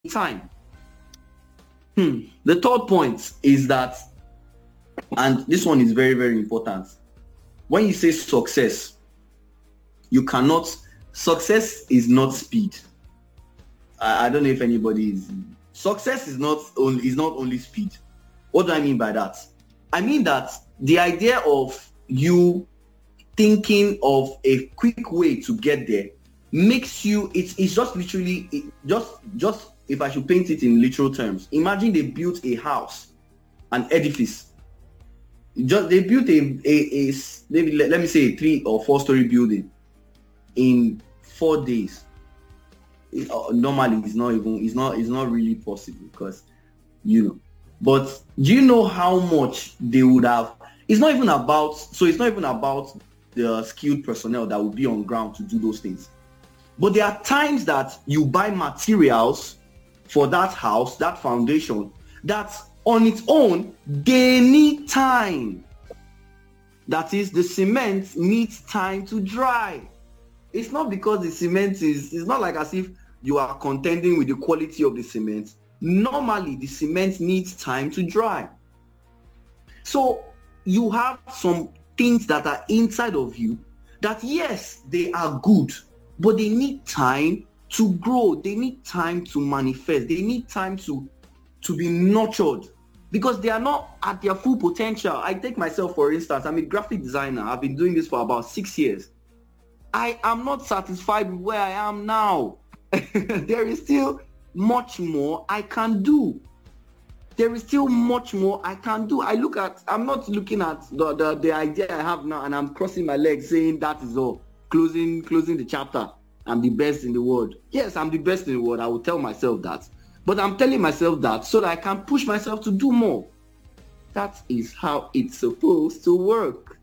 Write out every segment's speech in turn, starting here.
time. The third point is that, and this one is very, very important. When you say success, success is not speed. I don't know if anybody is. Success is not only speed. What do I mean by that? I mean that the idea of you thinking of a quick way to get there makes you, it's just literally, just if I should paint it in literal terms, imagine they built a house, an edifice. They built a maybe, let me say, a 3 or 4 story building in 4 days. Normally it's not really possible, because but do you know how much they would have? It's not even about the skilled personnel that will be on ground to do those things. But there are times that you buy materials for that house, that foundation, that on its own, they need time. That is, the cement needs time to dry. It's not because the cement it's not like as if you are contending with the quality of the cement. Normally, the cement needs time to dry. So you have some things that are inside of you that, yes, they are good, but they need time to grow. They need time to manifest. They need time to be nurtured, because they are not at their full potential. I take myself, for instance. I'm a graphic designer. I've been doing this for about 6 years. I am not satisfied with where I am now. There is still much more I can do. There is still much more I can do. I'm not looking at the idea I have now and I'm crossing my legs saying that is all. Closing the chapter. I'm the best in the world. Yes, I'm the best in the world. I will tell myself that. But I'm telling myself that so that I can push myself to do more. That is how it's supposed to work.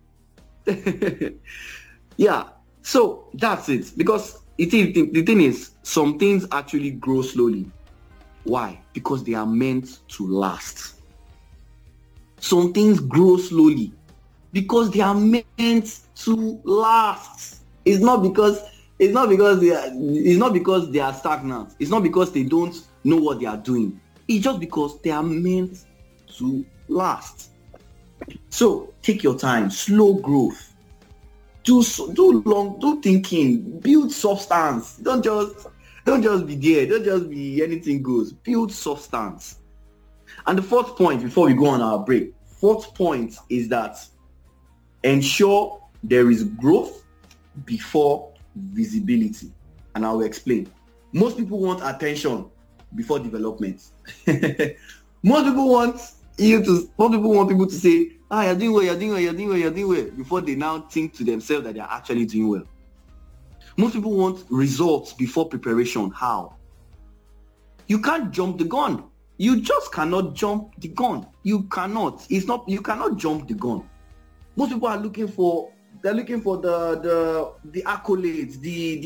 Yeah. So that's it. Because the thing is, some things actually grow slowly. Why? Because they are meant to last. Some things grow slowly because they are meant to last. It's not because they are stagnant. It's not because they don't know what they are doing. It's just because they are meant to last. So take your time, slow growth. Do thinking, build substance. Don't just be there. Don't just be anything goes. Build substance. And the fourth point, before we go on our break, fourth point is that ensure there is growth before visibility. And I will explain. Most people want attention before development. Most people want people to say, you're doing well, before they now think to themselves that they're actually doing well. Most people want results before preparation. How? You can't jump the gun. You just cannot jump the gun. You cannot. You cannot jump the gun. Most people are looking for the accolades,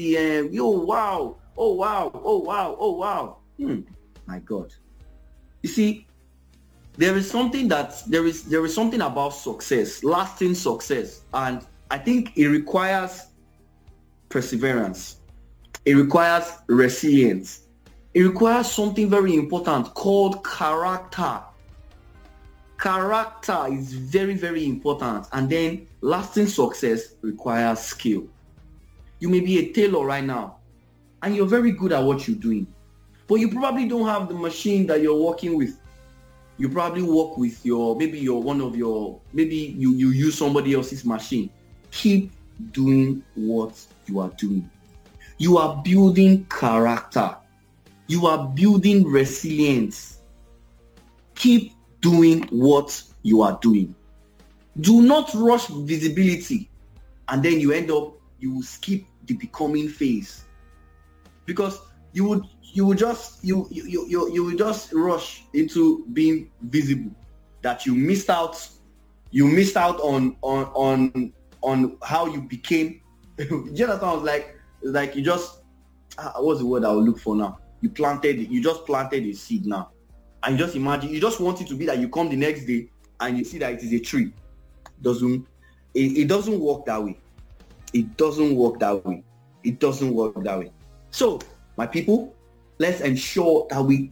oh wow. My God. You see, there is something about success, lasting success, and I think it requires perseverance. It requires resilience. It requires something very important called character. Character is very, very important. And then lasting success requires skill. You may be a tailor right now and you're very good at what you're doing, but you probably don't have the machine that you're working with. You probably work with maybe you use somebody else's machine. Keep doing what you are doing. You are building character. You are building resilience. Keep doing what you are doing. Do not rush visibility and then you skip the becoming phase, because you will just rush into being visible, that you missed out on how you became. Do you understand? Like you just what's the word I will look for now? You just planted a seed now, and you just imagine, you just want it to be that you come the next day and you see that it is a tree. It doesn't work that way. It doesn't work that way. So, my people, let's ensure that we